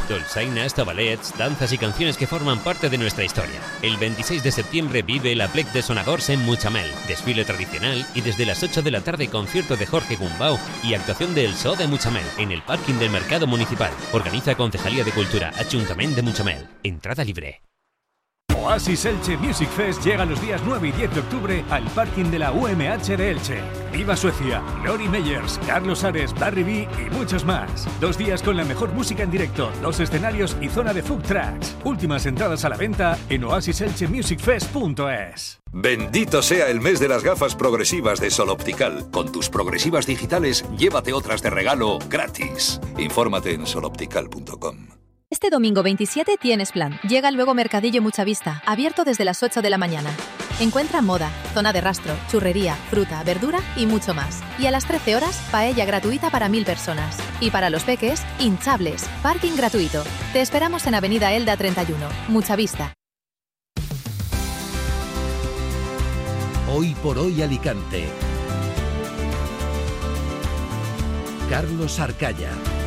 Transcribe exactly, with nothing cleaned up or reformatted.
Dolçaina hasta ballets, danzas y canciones que forman parte de nuestra historia. El veintiséis de septiembre vive la Plec de Sonadors en Mutxamel, desfile tradicional y desde las ocho de la tarde concierto de Jorge Gumbau y actuación del Zoo de Mutxamel en el parking del Mercado Municipal. Organiza Concejalía de Cultura, Ayuntamiento de Mutxamel. Entrada libre. Oasis Elche Music Fest llega los días nueve y diez de octubre al parking de la U M H de Elche. ¡Viva Suecia! Lori Meyers, Carlos Ares, Barry B y muchos más. Dos días con la mejor música en directo, dos escenarios y zona de food tracks. Últimas entradas a la venta en oasis elche music fest punto es. Bendito sea el mes de las gafas progresivas de Sol Optical. Con tus progresivas digitales, llévate otras de regalo gratis. Infórmate en sol optical punto com. Este domingo veintisiete tienes plan. Llega el nuevo Mercadillo Mucha Vista, abierto desde las ocho de la mañana. Encuentra moda, zona de rastro, churrería, fruta, verdura y mucho más. Y a las trece horas, paella gratuita para mil personas. Y para los peques, hinchables, parking gratuito. Te esperamos en Avenida Elda treinta y uno, Mucha Vista. Hoy por hoy Alicante. Carlos Arcaya.